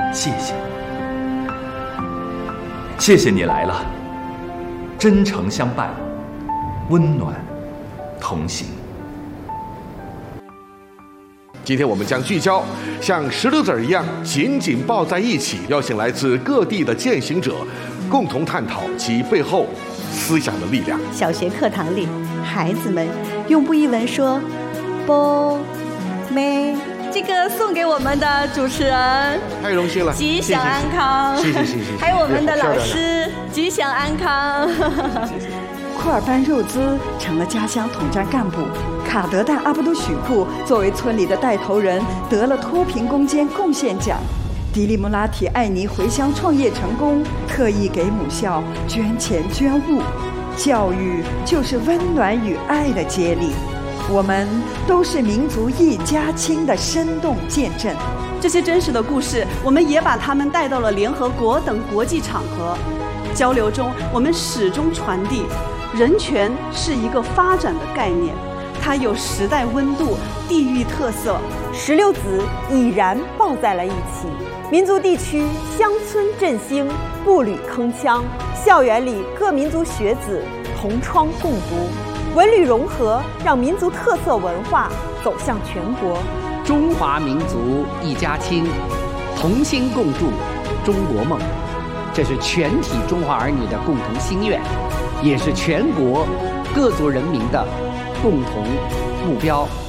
谢谢，谢谢你来了，真诚相伴，温暖同行。 今天我们将聚焦像石榴籽一样紧紧抱在一起，邀请来自各地的践行者，共同探讨其背后思想的力量。 小学课堂里，孩子们用布依文说波妹，这个送给我们的主持人， 太荣幸了， 吉祥安康， 谢谢。 还有我们的老师，吉祥安康。库尔班肉孜成了家乡统战干部，卡德旦阿布都许库作为村里的带头人得了脱贫攻坚贡献奖。迪利穆拉提艾尼回乡创业成功，特意给母校捐钱捐物。教育就是温暖与爱的接力，我们都是民族一家亲的生动见证。 这些真实的故事，我们也把它们带到了联合国等国际场合。交流中，我们始终传递，人权是一个发展的概念，它有时代温度、地域特色。 石榴籽已然抱在了一起，民族地区乡村振兴，步履铿锵，校园里各民族学子同窗共读，文旅融合，让民族特色文化走向全国。 中华民族一家亲，同心共筑中国梦，这是全体中华儿女的共同心愿，也是全国各族人民的共同目标。